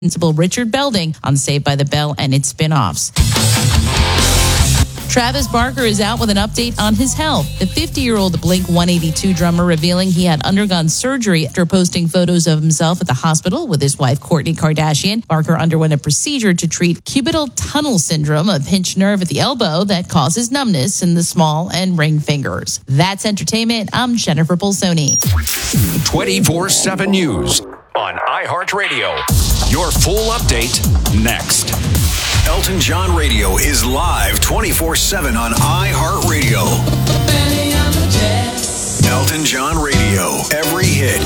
Principal Richard Belding on Saved by the Bell and its spin-offs. Travis Barker is out with an update on his health. The 50-year-old Blink-182 drummer revealing he had undergone surgery after posting photos of himself at the hospital with his wife, Kourtney Kardashian. Barker underwent a procedure to treat cubital tunnel syndrome, a pinched nerve at the elbow that causes numbness in the small and ring fingers. That's entertainment. I'm Jennifer Bolsoni. 24/7 News on iHeartRadio. Your full update next. Elton John Radio is live 24/7 on iHeartRadio. Elton John Radio, every hit.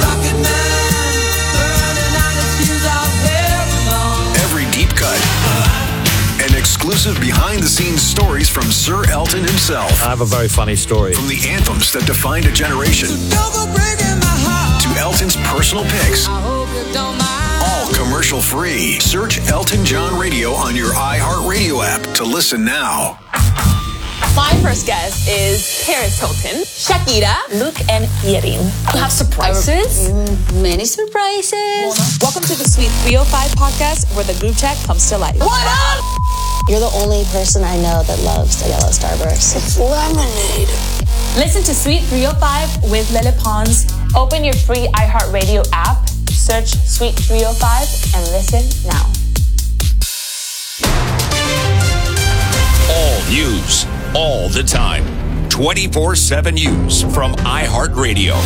Every deep cut. And exclusive behind-the-scenes stories from Sir Elton himself. I have a very funny story. From the anthems that defined a generation to Elton's personal picks. All commercial-free. Search Elton John Radio on your iHeartRadio app to listen now. My first guest is Paris Hilton, Shakira, Luke, and Yerin. You have surprises? Many surprises. Welcome to the Sweet 305 podcast, where the group chat comes to life. What up? You're the only person I know that loves the yellow Starburst. It's lemonade. Listen to Sweet 305 with Lily Pons. Open your free iHeartRadio app, search Sweet 305, and listen now. All news, all the time. 24/7 News from iHeartRadio.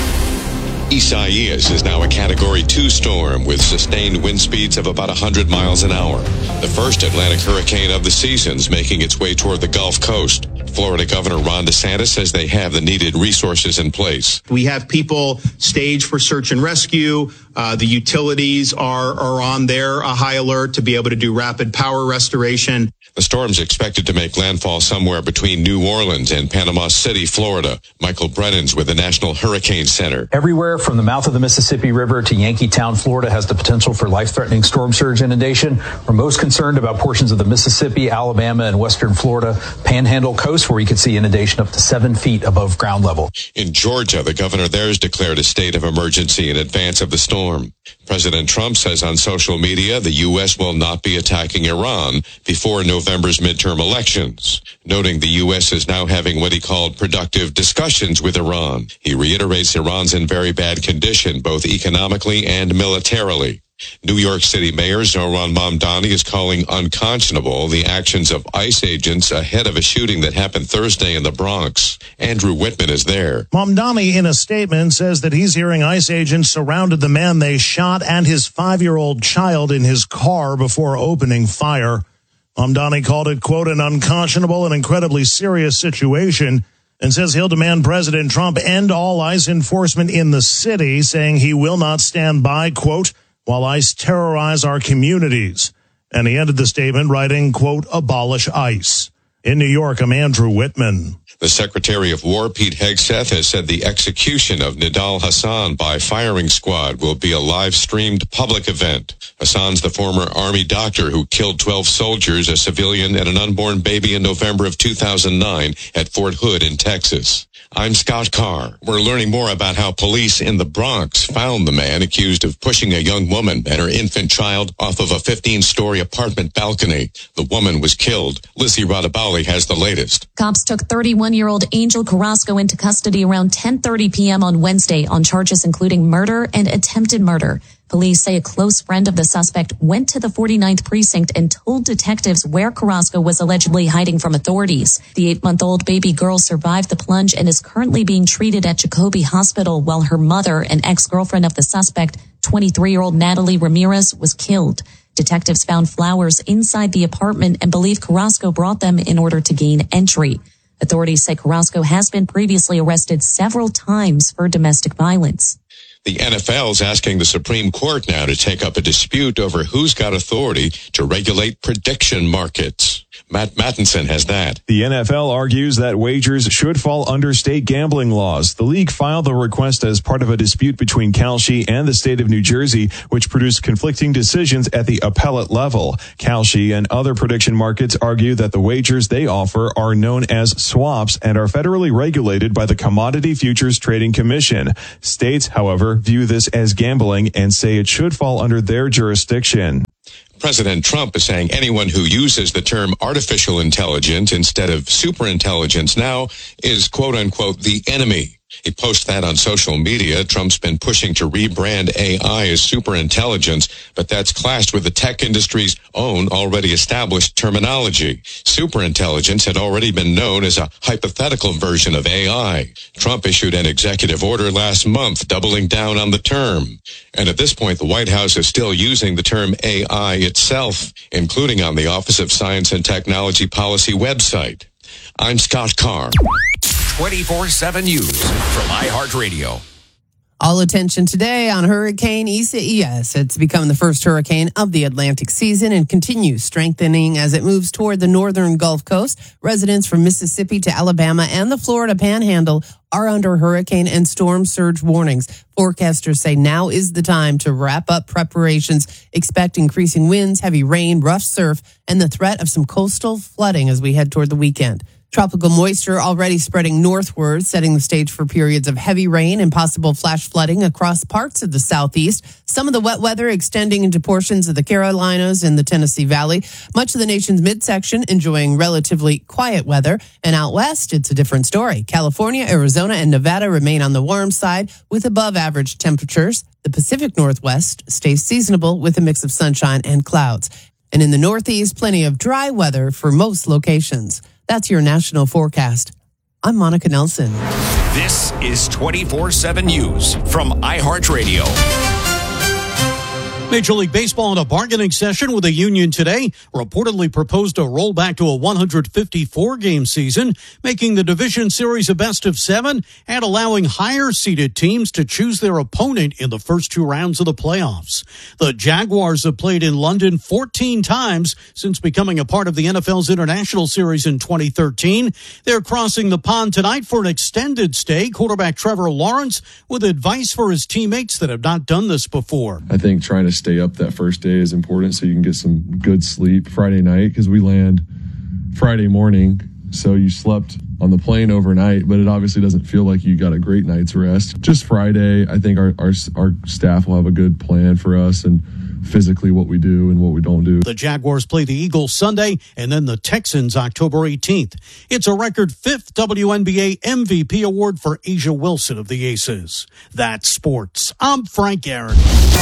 Isaias is now a Category 2 storm with sustained wind speeds of about 100 miles an hour. The first Atlantic hurricane of the season's making its way toward the Gulf Coast. Florida Governor Ron DeSantis says they have the needed resources in place. We have people staged for search and rescue. The utilities are on their high alert to be able to do rapid power restoration. The storm's expected to make landfall somewhere between New Orleans and Panama City, Florida. Michael Brennan's with the National Hurricane Center. Everywhere from the mouth of the Mississippi River to Yankeetown, Florida has the potential for life-threatening storm surge inundation. We're most concerned about portions of the Mississippi, Alabama, and western Florida Panhandle coast, where we could see inundation up to 7 feet above ground level. In Georgia, the governor there has declared a state of emergency in advance of the storm. President Trump says on social media the U.S. will not be attacking Iran before November's midterm elections, noting the U.S. is now having what he called productive discussions with Iran. He reiterates Iran's in very bad condition, both economically and militarily. New York City Mayor Zohran Mamdani is calling unconscionable the actions of ICE agents ahead of a shooting that happened Thursday in the Bronx. Andrew Whitman is there. Mamdani, in a statement, says that he's hearing ICE agents surrounded the man they shot and his 5-year-old child in his car before opening fire. Mamdani called it, quote, an unconscionable and incredibly serious situation, and says he'll demand President Trump end all ICE enforcement in the city, saying he will not stand by, quote, while ICE terrorize our communities. And he ended the statement writing, quote, abolish ICE. In New York, I'm Andrew Whitman. The Secretary of War, Pete Hegseth, has said the execution of Nidal Hassan by firing squad will be a live-streamed public event. Hassan's the former Army doctor who killed 12 soldiers, a civilian, and an unborn baby in November of 2009 at Fort Hood in Texas. I'm Scott Carr. We're learning more about how police in the Bronx found the man accused of pushing a young woman and her infant child off of a 15-story apartment balcony. The woman was killed. Lizzie Radabali has the latest. Cops took 31-year-old Angel Carrasco into custody around 10:30 p.m. on Wednesday on charges including murder and attempted murder. Police say a close friend of the suspect went to the 49th precinct and told detectives where Carrasco was allegedly hiding from authorities. The 8-month-old baby girl survived the plunge and is currently being treated at Jacobi Hospital, while her mother, an ex-girlfriend of the suspect, 23-year-old Natalie Ramirez, was killed. Detectives found flowers inside the apartment and believe Carrasco brought them in order to gain entry. Authorities say Carrasco has been previously arrested several times for domestic violence. The NFL is asking the Supreme Court now to take up a dispute over who's got authority to regulate prediction markets. Matt Mattinson has that. The NFL argues that wagers should fall under state gambling laws. The league filed the request as part of a dispute between Kalshi and the state of New Jersey, which produced conflicting decisions at the appellate level. Kalshi and other prediction markets argue that the wagers they offer are known as swaps and are federally regulated by the Commodity Futures Trading Commission. States, however, view this as gambling and say it should fall under their jurisdiction. President Trump is saying anyone who uses the term artificial intelligence instead of superintelligence now is, quote unquote, the enemy. He posts that on social media. Trump's been pushing to rebrand AI as superintelligence, but that's clashed with the tech industry's own already established terminology. Superintelligence had already been known as a hypothetical version of AI. Trump issued an executive order last month doubling down on the term. And at this point, the White House is still using the term AI itself, including on the Office of Science and Technology Policy website. I'm Scott Carr. 24/7 News from iHeartRadio. All attention today on Hurricane Isaias. It's become the first hurricane of the Atlantic season and continues strengthening as it moves toward the northern Gulf Coast. Residents from Mississippi to Alabama and the Florida Panhandle are under hurricane and storm surge warnings. Forecasters say now is the time to wrap up preparations. Expect increasing winds, heavy rain, rough surf, and the threat of some coastal flooding as we head toward the weekend. Tropical moisture already spreading northward, setting the stage for periods of heavy rain and possible flash flooding across parts of the southeast. Some of the wet weather extending into portions of the Carolinas and the Tennessee Valley. Much of the nation's midsection enjoying relatively quiet weather. And out west, it's a different story. California, Arizona, and Nevada remain on the warm side with above average temperatures. The Pacific Northwest stays seasonable with a mix of sunshine and clouds. And in the Northeast, plenty of dry weather for most locations. That's your national forecast. I'm Monica Nelson. This is 24/7 News from iHeartRadio. Major League Baseball in a bargaining session with the union today reportedly proposed a rollback to a 154-game season, making the division series a best of 7 and allowing higher-seeded teams to choose their opponent in the first 2 rounds of the playoffs. The Jaguars have played in London 14 times since becoming a part of the NFL's International Series in 2013. They're crossing the pond tonight for an extended stay. Quarterback Trevor Lawrence with advice for his teammates that have not done this before. I think trying to stay up that first day is important so you can get some good sleep Friday night, because we land Friday morning, so you slept on the plane overnight, but it obviously doesn't feel like you got a great night's rest. Just Friday, I think our staff will have a good plan for us and physically what we do and what we don't do. The Jaguars play the Eagles Sunday and then the Texans October 18th. It's a record 5th WNBA MVP award for Asia Wilson of the Aces. That's sports. I'm Frank Aaron.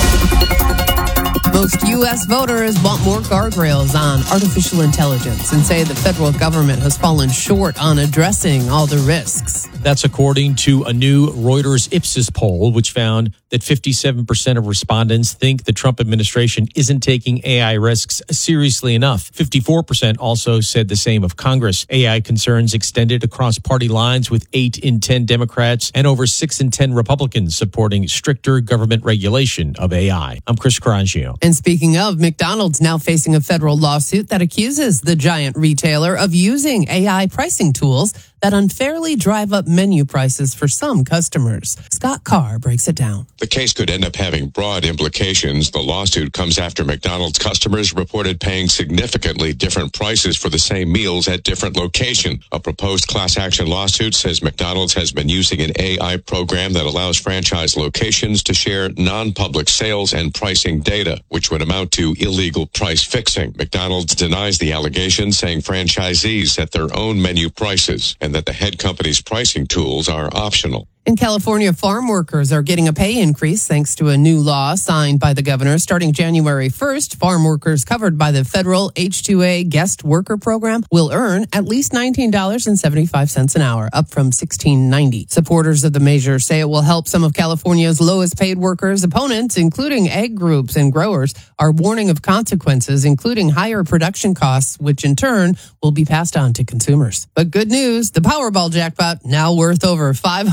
Most U.S. voters want more guardrails on artificial intelligence and say the federal government has fallen short on addressing all the risks. That's according to a new Reuters Ipsos poll, which found that 57% of respondents think the Trump administration isn't taking AI risks seriously enough. 54% also said the same of Congress. AI concerns extended across party lines, with 8 in 10 Democrats and over 6 in 10 Republicans supporting stricter government regulation of AI. I'm Chris Carangio. And speaking of, McDonald's now facing a federal lawsuit that accuses the giant retailer of using AI pricing tools that unfairly drive up menu prices for some customers. Scott Carr breaks it down. The case could end up having broad implications. The lawsuit comes after McDonald's customers reported paying significantly different prices for the same meals at different locations. A proposed class action lawsuit says McDonald's has been using an AI program that allows franchise locations to share non-public sales and pricing data, which would amount to illegal price fixing. McDonald's denies the allegations, saying franchisees set their own menu prices and that the head company's pricing tools are optional. In California, farm workers are getting a pay increase thanks to a new law signed by the governor. Starting January 1st, farm workers covered by the federal H-2A guest worker program will earn at least $19.75 an hour, up from $16.90. Supporters of the measure say it will help some of California's lowest paid workers. Opponents, including egg groups and growers, are warning of consequences, including higher production costs, which in turn will be passed on to consumers. But good news, the Powerball jackpot now worth over $500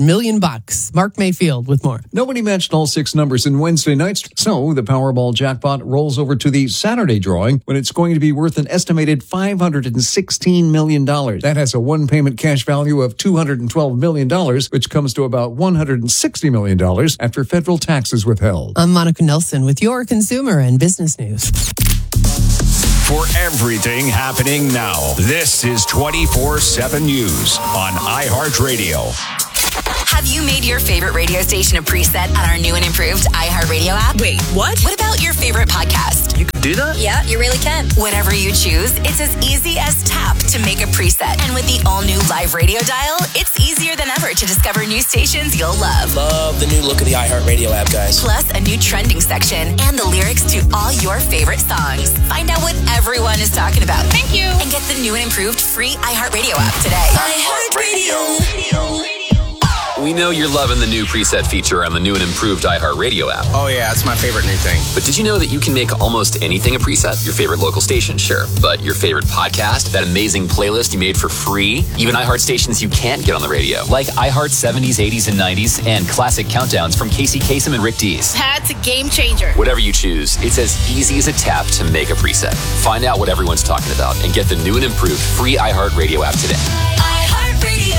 million. Mark Mayfield with more. Nobody matched all 6 numbers in Wednesday night's, so the Powerball jackpot rolls over to the Saturday drawing when it's going to be worth an estimated $516 million. That has a one-payment cash value of $212 million, which comes to about $160 million after federal taxes withheld. I'm Monica Nelson with your consumer and business news. For everything happening now, this is 24/7 News on iHeartRadio. Have you made your favorite radio station a preset on our new and improved iHeartRadio app? Wait, what? What about your favorite podcast? You can do that? Yeah, you really can. Whatever you choose, it's as easy as tap to make a preset. And with the all-new live radio dial, it's easier than ever to discover new stations you'll love. Love the new look of the iHeartRadio app, guys. Plus, a new trending section and the lyrics to all your favorite songs. Find out what everyone is talking about. Thank you. And get the new and improved free iHeartRadio app today. iHeartRadio. We know you're loving the new preset feature on the new and improved iHeartRadio app. Oh, yeah, it's my favorite new thing. But did you know that you can make almost anything a preset? Your favorite local station, sure. But your favorite podcast, that amazing playlist you made for free, even iHeart stations you can't get on the radio, like iHeart 70s, 80s, and 90s, and classic countdowns from Casey Kasem and Rick Dees. That's a game changer. Whatever you choose, it's as easy as a tap to make a preset. Find out what everyone's talking about and get the new and improved free iHeartRadio app today. iHeartRadio.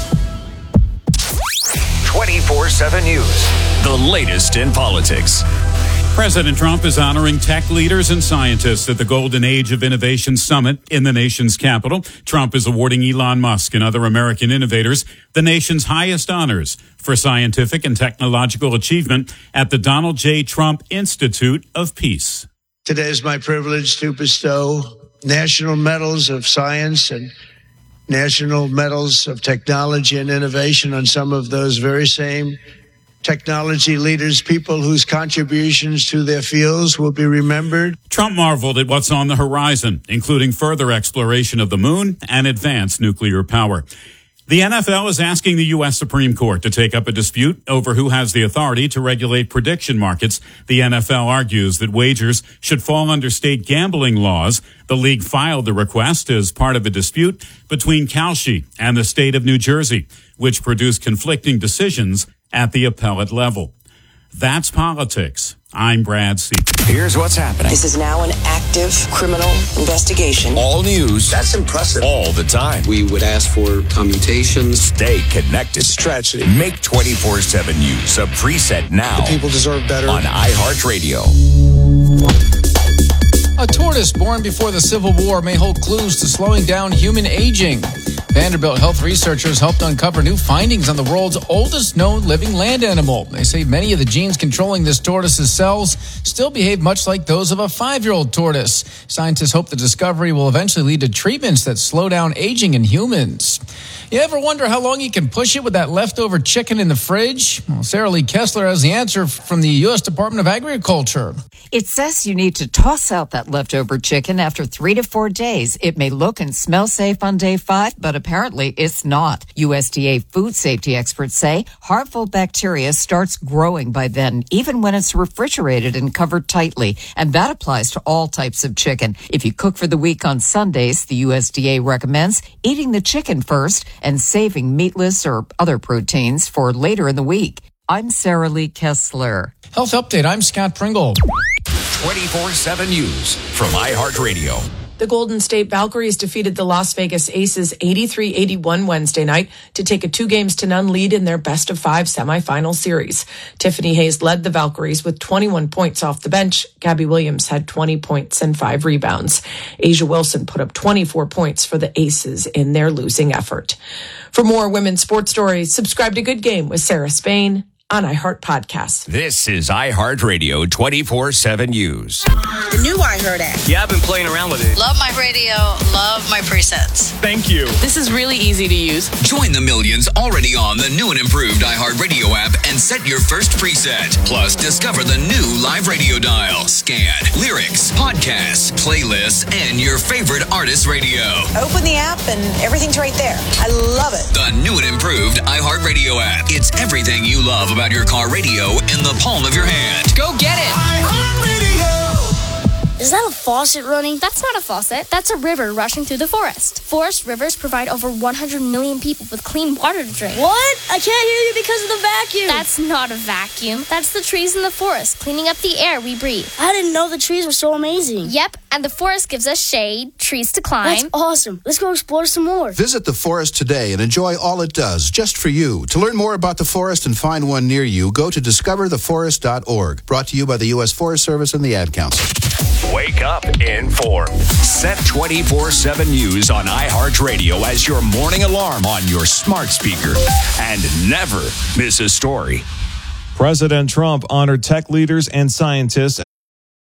24/7 News, the latest in politics. President Trump is honoring tech leaders and scientists at the Golden Age of Innovation Summit in the nation's capital. Trump is awarding Elon Musk and other American innovators the nation's highest honors for scientific and technological achievement at the Donald J. Trump Institute of Peace. Today is my privilege to bestow national medals of science and national medals of technology and innovation on some of those very same technology leaders, people whose contributions to their fields will be remembered. Trump marveled at what's on the horizon, including further exploration of the moon and advanced nuclear power. The NFL is asking the U.S. Supreme Court to take up a dispute over who has the authority to regulate prediction markets. The NFL argues that wagers should fall under state gambling laws. The league filed the request as part of a dispute between Kalshi and the state of New Jersey, which produced conflicting decisions at the appellate level. That's politics. I'm Brad C. Here's what's happening. This is now an active criminal investigation. All news. That's impressive. All the time. We would ask for commutations. Stay connected. It's tragedy. Make 24/7 News a preset now. The people deserve better. On iHeartRadio. A tortoise born before the Civil War may hold clues to slowing down human aging. Vanderbilt health researchers helped uncover new findings on the world's oldest known living land animal. They say many of the genes controlling this tortoise's cells still behave much like those of a 5-year-old tortoise. Scientists hope the discovery will eventually lead to treatments that slow down aging in humans. You ever wonder how long you can push it with that leftover chicken in the fridge? Well, Sarah Lee Kessler has the answer from the U.S. Department of Agriculture. It says you need to toss out that leftover chicken after 3 to 4 days. It may look and smell safe on day 5, but apparently it's not. USDA food safety experts say harmful bacteria starts growing by then, even when it's refrigerated and covered tightly. And that applies to all types of chicken. If you cook for the week on Sundays, the USDA recommends eating the chicken first and saving meatless or other proteins for later in the week. I'm Sarah Lee Kessler. Health Update, I'm Scott Pringle. 24/7 News from iHeartRadio. The Golden State Valkyries defeated the Las Vegas Aces 83-81 Wednesday night to take a 2-0 lead in their best-of-5 semifinal series. Tiffany Hayes led the Valkyries with 21 points off the bench. Gabby Williams had 20 points and 5 rebounds. Asia Wilson put up 24 points for the Aces in their losing effort. For more women's sports stories, subscribe to Good Game with Sarah Spain on iHeart Podcasts. This is iHeartRadio 24/7 News. The new iHeart app. Yeah, I've been playing around with it. Love my radio. Love my presets. Thank you. This is really easy to use. Join the millions already on the new and improved iHeartRadio app and set your first preset. Plus, discover the new live radio dial. Scan, lyrics, podcasts, playlists, and your favorite artist radio. Open the app and everything's right there. I love it. The new and improved iHeartRadio app. It's everything you love about your car radio in the palm of your hand. Go get it. iHeartRadio. Is that a faucet running? That's not a faucet. That's a river rushing through the forest. Forest rivers provide over 100 million people with clean water to drink. What? I can't hear you because of the vacuum. That's not a vacuum. That's the trees in the forest cleaning up the air we breathe. I didn't know the trees were so amazing. Yep, and the forest gives us shade, trees to climb. That's awesome. Let's go explore some more. Visit the forest today and enjoy all it does, just for you. To learn more about the forest and find one near you, go to discovertheforest.org. Brought to you by the U.S. Forest Service and the Ad Council. Wake up informed. Set 24/7 News on iHeartRadio as your morning alarm on your smart speaker. And never miss a story. President Trump honored tech leaders and scientists